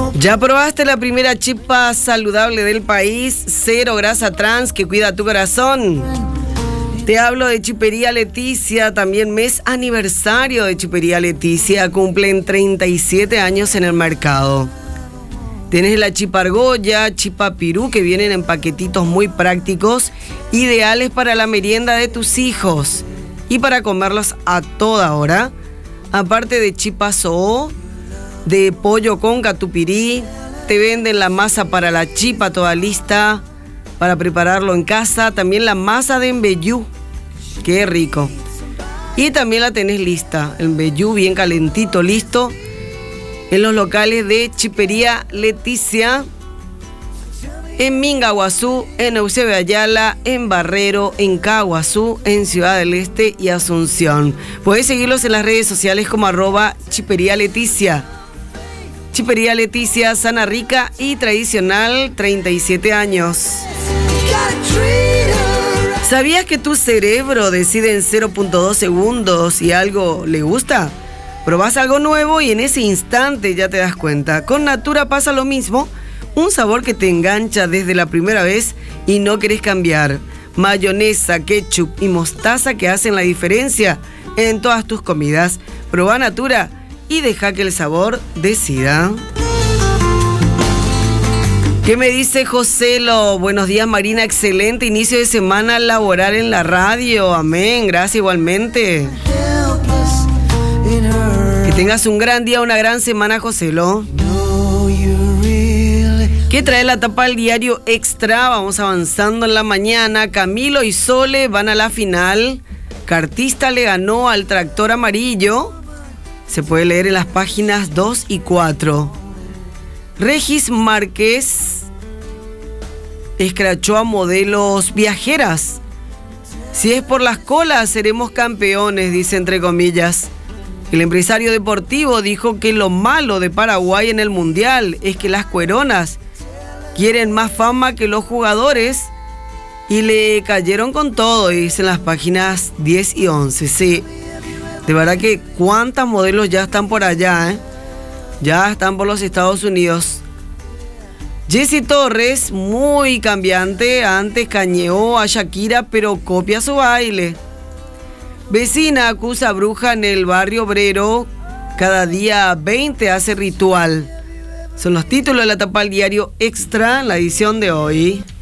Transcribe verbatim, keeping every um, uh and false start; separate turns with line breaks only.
¿Ya probaste la primera chipa saludable del país? Cero grasa trans que cuida tu corazón. Te hablo de Chipería Leticia, también mes aniversario de Chipería Leticia. Cumplen treinta y siete años en el mercado. Tienes la chipa argolla, chipa pirú, que vienen en paquetitos muy prácticos, ideales para la merienda de tus hijos y para comerlos a toda hora. Aparte de chipa soó, de pollo con catupirí, te venden la masa para la chipa toda lista para prepararlo en casa. También la masa de embellú, qué rico. Y también la tenés lista, el embellú bien calentito, listo, en los locales de Chipería Leticia, en Mingaguazú, en Eusebio Ayala, en Barrero, en Caguazú, en Ciudad del Este y Asunción. Podés seguirlos en las redes sociales como arroba Chipería Leticia. Chipería Leticia, sana, rica y tradicional, treinta y siete años. ¿Sabías que tu cerebro decide en cero punto dos segundos si algo le gusta? Probás algo nuevo y en ese instante ya te das cuenta. Con Natura pasa lo mismo. Un sabor que te engancha desde la primera vez y no querés cambiar. Mayonesa, ketchup y mostaza que hacen la diferencia en todas tus comidas. Probá Natura y deja que el sabor decida. ¿Qué me dice Joselo? Buenos días, Marina. Excelente inicio de semana laboral en la radio. Amén. Gracias igualmente. Que tengas un gran día, una gran semana, Joselo. ¿Qué trae la tapa del diario Extra? Vamos avanzando en la mañana. Camilo y Sole van a la final. Cartista le ganó al Tractor Amarillo. Se puede leer en las páginas dos y cuatro. Regis Márquez escrachó a modelos viajeras. Si es por las colas, seremos campeones, dice entre comillas. El empresario deportivo dijo que lo malo de Paraguay en el Mundial es que las cueronas quieren más fama que los jugadores y le cayeron con todo, dicen las páginas diez y once. Sí, de verdad que cuántas modelos ya están por allá, ¿eh? Ya están por los Estados Unidos. Jessy Torres, muy cambiante, antes cañeó a Shakira, pero copia su baile. Vecina acusa a bruja en el barrio obrero, cada día veinte hace ritual. Son los títulos de la tapa del diario Extra en la edición de hoy.